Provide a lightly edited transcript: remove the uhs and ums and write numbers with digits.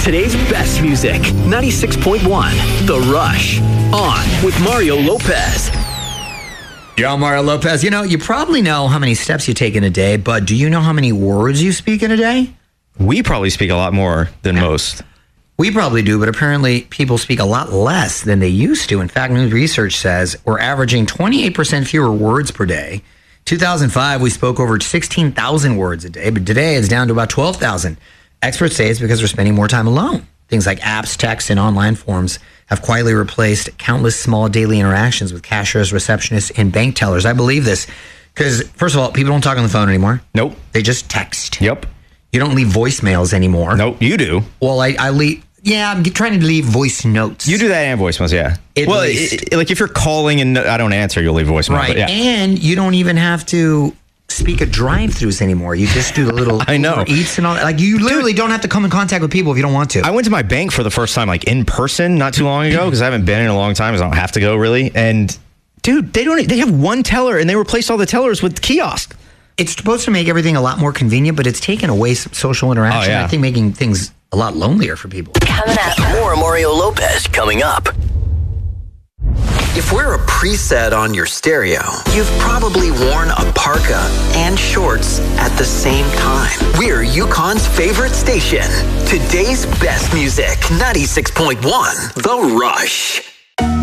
today's best music. 96.1 The Rush. On with Mario Lopez. Yo, Mario Lopez. You know, you probably know how many steps you take in a day, but do you know how many words you speak in a day? We probably speak a lot more than most. We probably do, but apparently people speak a lot less than they used to. In fact, new research says we're averaging 28% fewer words per day. 2005, we spoke over 16,000 words a day, but today it's down to about 12,000. Experts say it's because we're spending more time alone. Things like apps, texts, and online forms have quietly replaced countless small daily interactions with cashiers, receptionists, and bank tellers. I believe this because, first of all, people don't talk on the phone anymore. Nope. They just text. Yep. You don't leave voicemails anymore. Nope, you do. Well, I leave... Yeah, I'm trying to leave voice notes. You do that and voicemails, yeah. Like if you're calling and I don't answer, you'll leave voicemail. Right, Yeah. And you don't even have to speak at drive-thrus anymore. You just do the little I know. eats and all that. Like you literally don't have to come in contact with people if you don't want to. I went to my bank for the first time, like in person, not too long ago, because I haven't been in a long time, because I don't have to go really. And dude, they have one teller, and they replaced all the tellers with kiosk. It's supposed to make everything a lot more convenient, but it's taken away some social interaction. Oh, yeah. I think making things a lot lonelier for people. Coming up. More Mario Lopez coming up. If we're a preset on your stereo, you've probably worn a parka and shorts at the same time. We're Yukon's favorite station. Today's best music, 96.1 The Rush.